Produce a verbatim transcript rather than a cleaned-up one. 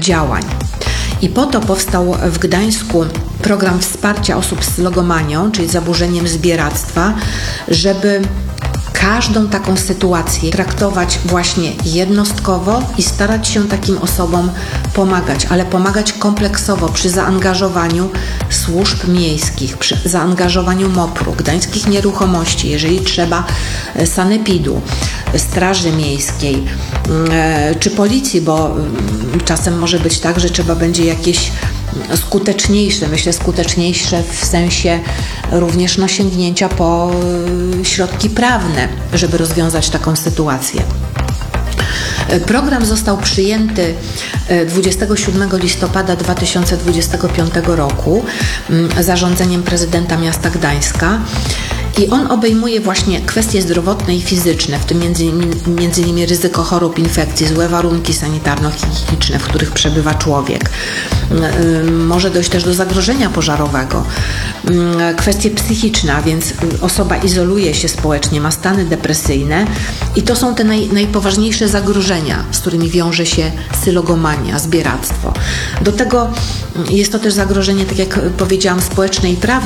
działań. I po to powstał w Gdańsku program wsparcia osób z logomanią, czyli zaburzeniem zbieractwa, żeby każdą taką sytuację traktować właśnie jednostkowo i starać się takim osobom pomagać, ale pomagać kompleksowo przy zaangażowaniu służb miejskich, przy zaangażowaniu mopru, Gdańskich Nieruchomości, jeżeli trzeba sanepidu, Straży Miejskiej czy policji, bo czasem może być tak, że trzeba będzie jakieś skuteczniejsze, myślę skuteczniejsze w sensie również no, sięgnięcia po środki prawne, żeby rozwiązać taką sytuację. Program został przyjęty dwudziestego siódmego listopada dwa tysiące dwudziestego piątego roku zarządzeniem prezydenta miasta Gdańska. I on obejmuje właśnie kwestie zdrowotne i fizyczne, w tym między, między innymi ryzyko chorób, infekcji, złe warunki sanitarno-higieniczne, w których przebywa człowiek. Może dojść też do zagrożenia pożarowego. Kwestie psychiczne, a więc osoba izoluje się społecznie, ma stany depresyjne i to są te naj, najpoważniejsze zagrożenia, z którymi wiąże się sylogomania, zbieractwo. Do tego jest to też zagrożenie, tak jak powiedziałam, społeczne i prawne,